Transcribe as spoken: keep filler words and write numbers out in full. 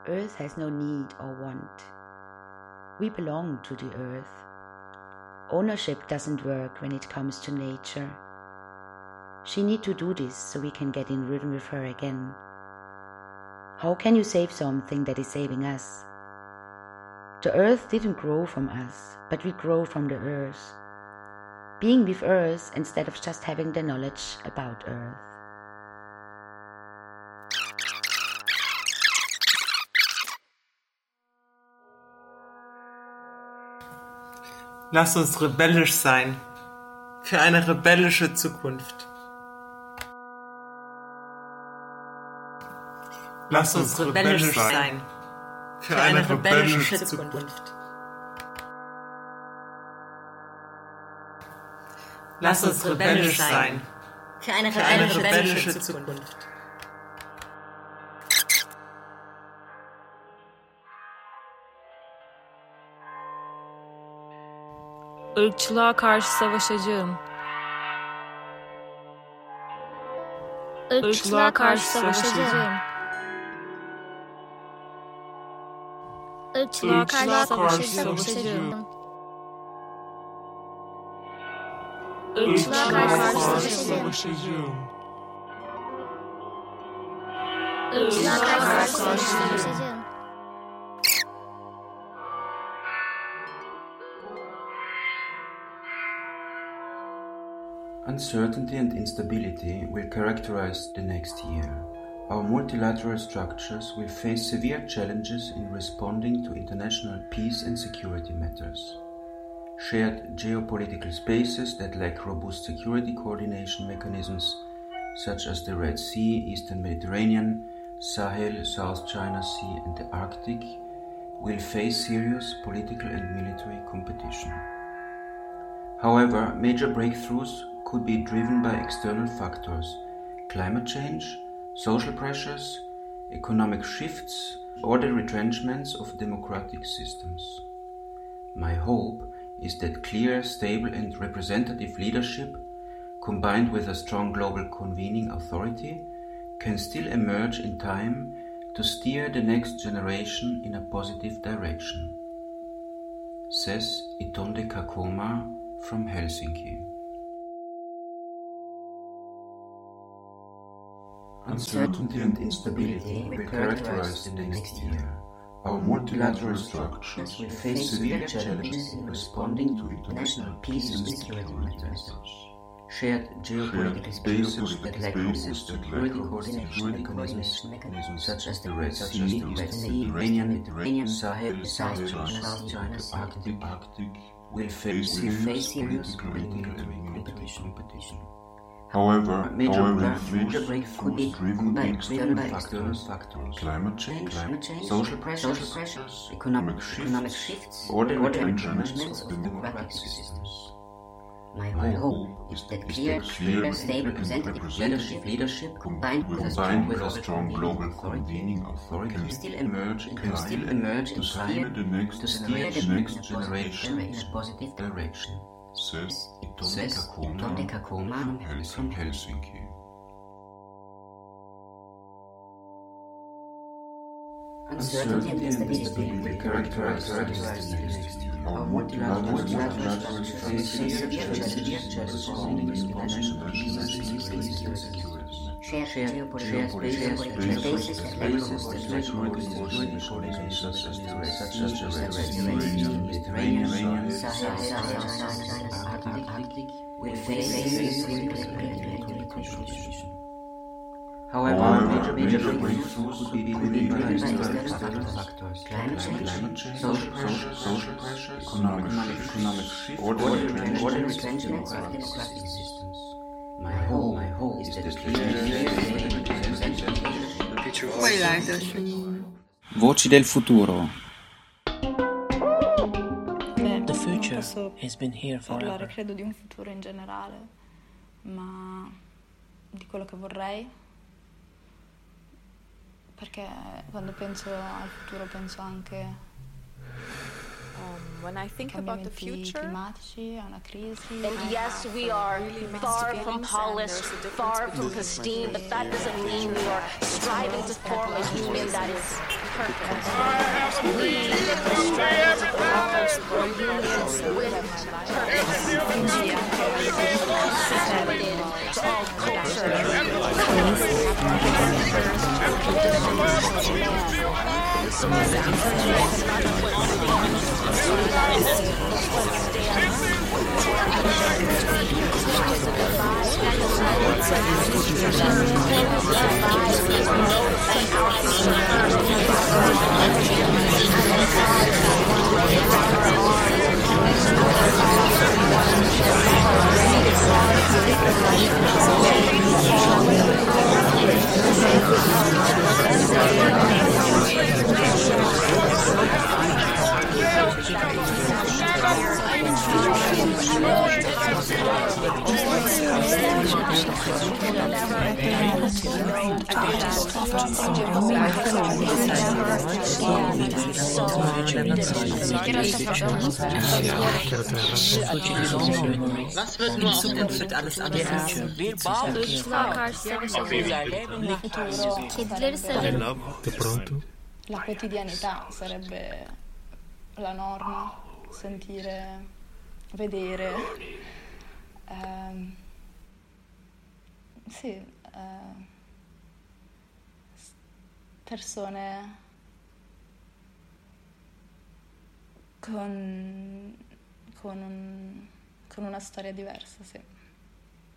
Earth has no need or want. We belong to the earth. Ownership doesn't work when it comes to nature. She needs to do this so we can get in rhythm with her again. How can you save something that is saving us? The earth didn't grow from us, but we grow from the earth. Being with earth instead of just having the knowledge about earth. Lass uns rebellisch sein. Für eine rebellische Zukunft. Lass uns rebellisch sein. Für eine rebellische Zukunft. Lass uns rebellisch sein. Für eine Für eine rebellische rebellische Zukunft. Irkçılığa karşı savaşacağım. Irkçılığa karşı savaşacağım. Irkçılığa karşı savaşacağım. Irkçılığa karşı savaşacağım. Irkçılığa karşı savaşacağım. Uncertainty and instability will characterize the next year. Our multilateral structures will face severe challenges in responding to international peace and security matters. Shared geopolitical spaces that lack robust security coordination mechanisms, such as the Red Sea, Eastern Mediterranean, Sahel, South China Sea, and the Arctic, will face serious political and military competition. However, major breakthroughs could be driven by external factors: climate change, social pressures, economic shifts, or the retrenchments of democratic systems. My hope is that clear, stable and representative leadership, combined with a strong global convening authority, can still emerge in time to steer the next generation in a positive direction. Says Itonde Kakoma from Helsinki. Uncertainty and instability will characterize the next year. Our multilateral structures will face severe challenges in responding to international peace and security matters. Shared geopolitical spaces that lack robust security coordination mechanisms, such as the Red Sea, Mediterranean, Sahel, South China, Arctic, will face serious political and competition. However, Major however, breakthroughs could be driven by external factors, climate change, climate change, social pressures, social pressures economic economic shifts, or the retrenchments of democratic systems. My hope is that clear, clear, stable, representative leadership, leadership combined with a strong, with a strong global convening authority can still emerge, can still emerge in time the next, to steer the next generation generation in a positive direction. Says Says Itonde Kakoma from Helsinki. Uncertainty and instability will characterize the next year. Our multilateral structures face severe challenges in responding to international peace and security. Shared geopolitical spaces that lack robust security coordination such as the Red Sea, Mediterranean, Sahel, Arctic, will face serious political competition. However, major, major breakthroughs could be driven by external factors: climate change, social pressures, social pressures, economic, economic shift, or the retrenchment of democratic systems. My hope, my hope is that Puoi leggerci. Voci del futuro. Beh, The non future posso has been here parlare, forever. credo, di un futuro in generale, ma di quello che vorrei, perché quando penso al futuro penso anche um, When I think about the future, climatici, è una crisi. And yes, we are far from polished, far from pristine, but that doesn't mean we are striving to form a union that is perfect. We are striving to form unions with purpose, accepted to all cultures. Was wird nur auf den Fit alles anfügen? Irkçılığa karşı savaşacağım. Kedileri severim. La quotidianità sarebbe la norma, sentire, vedere, ehm, sì, eh, persone con, con, un, con una storia diversa, sì.